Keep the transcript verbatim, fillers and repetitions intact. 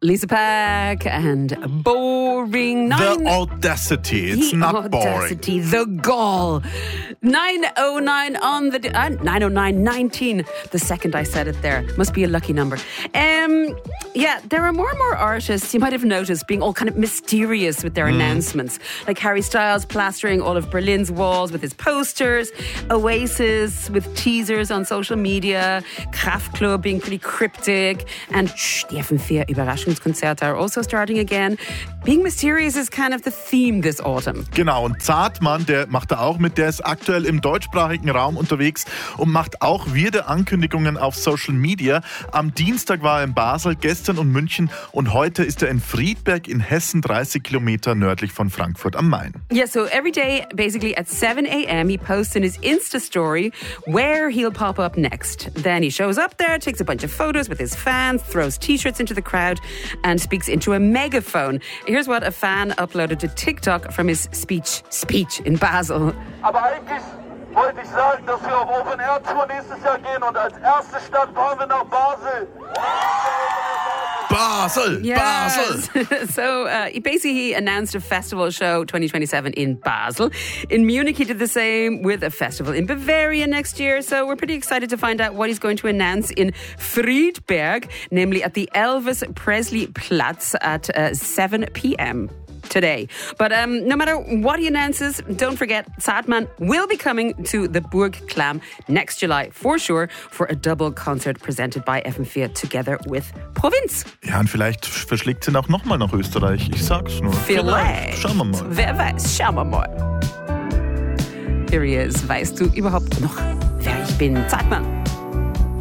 Lisa Pack and Boring. Nine, the audacity. It's the not audacity, boring. The gall. nine oh nine on the... Uh, nine oh nine nineteen. The second I said it there. Must be a lucky number. Um, yeah, there are more and more artists, you might have noticed, being all kind of mysterious with their mm. announcements. Like Harry Styles plastering all of Berlin's walls with his posters. Oasis with teasers on social media. Kraftklub being pretty cryptic. And shh, the F M four Überraschungskonzerte are also starting again. Being mysterious is kind of the theme this autumn. Genau, und Zartmann, der macht da auch mit. Der ist aktuell im deutschsprachigen Raum unterwegs und macht auch weirde Ankündigungen auf Social Media. Am Dienstag war er in Basel, gestern in München und heute ist er in Friedberg in Hessen, dreißig Kilometer nördlich von Frankfurt am Main. Yeah, so every day, basically at seven a.m, he posts in his Insta story where he'll pop up next. Then he shows up there, takes a bunch of photos with his fans, throws t-shirts into the crowd and speaks into a megaphone. Here's what a fan uploaded to TikTok from his speech speech in Basel. Aber eigentlich wollte ich sagen, dass wir auf Open Air Tour nächstes Jahr gehen und als erste Stadt fahren wir nach Basel. Basel, yes. Basel. So uh, basically he announced a festival show twenty twenty-seven in Basel. In Munich he did the same with a festival in Bavaria next year. So we're pretty excited to find out what he's going to announce in Friedberg, namely at the Elvis Presley Platz at uh, seven p.m. today. But um, no matter what he announces, don't forget, Zartmann will be coming to the Burg Klamm next July for sure for a double concert presented by F M four together with Provinz. Ja, und vielleicht verschlägt sie ihn auch nochmal nach Österreich. Ich sag's nur. Vielleicht. Schauen wir mal. Wer weiß, schauen wir mal. Here he is. Weißt du überhaupt noch, wer ich bin? Zartmann.